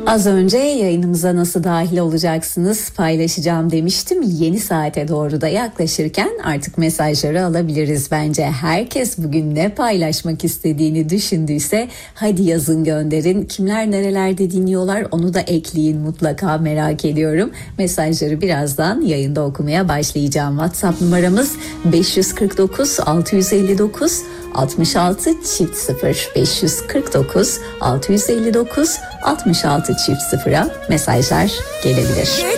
Az önce yayınımıza nasıl dahil olacaksınız paylaşacağım demiştim. Yeni saate doğru da yaklaşırken artık mesajları alabiliriz bence. Herkes bugün ne paylaşmak istediğini düşündüyse hadi yazın, gönderin. Kimler nerelerde dinliyorlar onu da ekleyin, mutlaka merak ediyorum. Mesajları birazdan yayında okumaya başlayacağım. WhatsApp numaramız 549 659 66 çift 0 549 659 66 çift 0'a mesajlar gelebilir.